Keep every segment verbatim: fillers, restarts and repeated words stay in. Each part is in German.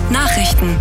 Nachrichten.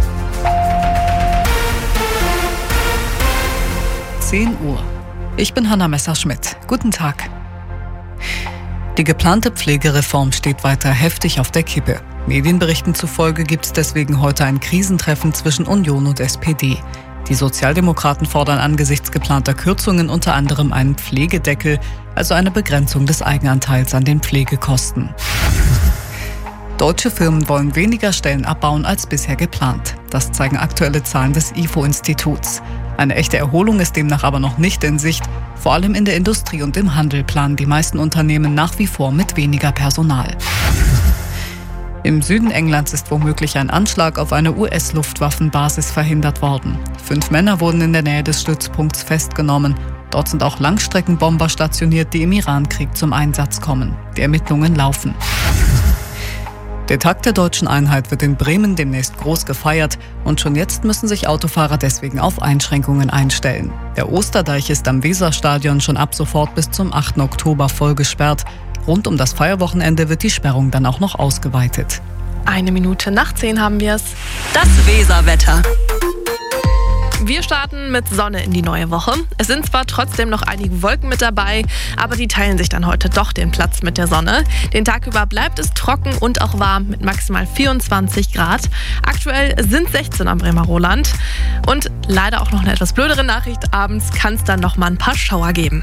zehn Uhr. Ich bin Hanna Messerschmidt. Guten Tag. Die geplante Pflegereform steht weiter heftig auf der Kippe. Medienberichten zufolge gibt es deswegen heute ein Krisentreffen zwischen Union und S P D. Die Sozialdemokraten fordern angesichts geplanter Kürzungen unter anderem einen Pflegedeckel, also eine Begrenzung des Eigenanteils an den Pflegekosten. Deutsche Firmen wollen weniger Stellen abbauen als bisher geplant. Das zeigen aktuelle Zahlen des I F O-Instituts. Eine echte Erholung ist demnach aber noch nicht in Sicht. Vor allem in der Industrie und im Handel planen die meisten Unternehmen nach wie vor mit weniger Personal. Im Süden Englands ist womöglich ein Anschlag auf eine U S-Luftwaffenbasis verhindert worden. Fünf Männer wurden in der Nähe des Stützpunkts festgenommen. Dort sind auch Langstreckenbomber stationiert, die im Irankrieg zum Einsatz kommen. Die Ermittlungen laufen. Der Tag der deutschen Einheit wird in Bremen demnächst groß gefeiert und schon jetzt müssen sich Autofahrer deswegen auf Einschränkungen einstellen. Der Osterdeich ist am Weserstadion schon ab sofort bis zum achten Oktober voll gesperrt. Rund um das Feierwochenende wird die Sperrung dann auch noch ausgeweitet. Eine Minute nach zehn haben wir es. Das Weserwetter. Wir starten mit Sonne in die neue Woche. Es sind zwar trotzdem noch einige Wolken mit dabei, aber die teilen sich dann heute doch den Platz mit der Sonne. Den Tag über bleibt es trocken und auch warm mit maximal vierundzwanzig Grad. Aktuell sind sechzehn am Bremer Roland. Und leider auch noch eine etwas blödere Nachricht. Abends kann es dann noch mal ein paar Schauer geben.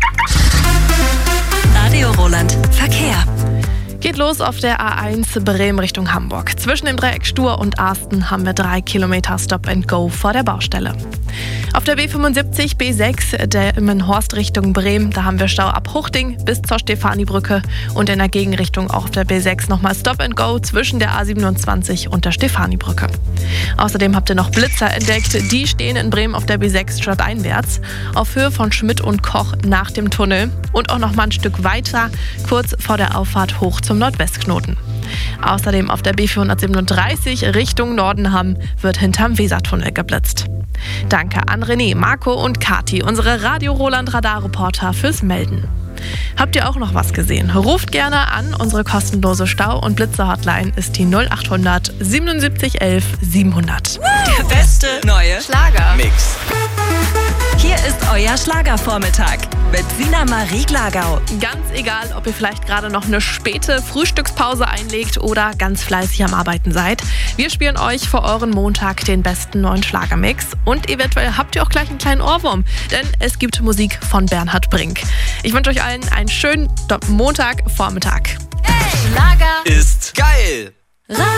Radio Roland Verkehr. Geht los auf der A eins Bremen Richtung Hamburg. Zwischen dem Dreieck Stur und Arsten haben wir drei Kilometer Stop and Go vor der Baustelle. Auf der B fünfundsiebzig B sechs, der Immenhorst Richtung Bremen, da haben wir Stau ab Huchting bis zur Stefanibrücke und in der Gegenrichtung auch auf der B sechs nochmal Stop and Go zwischen der A siebenundzwanzig und der Stefanibrücke. Außerdem habt ihr noch Blitzer entdeckt, die stehen in Bremen auf der B sechs stadteinwärts, auf Höhe von Schmidt und Koch nach dem Tunnel und auch noch mal ein Stück weiter, kurz vor der Auffahrt hoch zum Nordwestknoten. Außerdem auf der B vierhundertsiebenunddreißig Richtung Nordenham wird hinterm Wesertunnel geblitzt. Danke an René, Marco und Kati, unsere Radio Roland Radarreporter, fürs Melden. Habt ihr auch noch was gesehen? Ruft gerne an. Unsere kostenlose Stau- und Blitzer-Hotline ist die null achthundert siebenundsiebzig elf siebenhundert. Der beste neue Schlager-Mix. Hier ist euer Schlagervormittag mit Sina Marie Glagau. Ganz egal, ob ihr vielleicht gerade noch eine späte Frühstückspause einlegt oder ganz fleißig am Arbeiten seid. Wir spielen euch für euren Montag den besten neuen Schlagermix. Und eventuell habt ihr auch gleich einen kleinen Ohrwurm, denn es gibt Musik von Bernhard Brink. Ich wünsche euch allen einen schönen Montagvormittag. Hey, Schlager ist geil!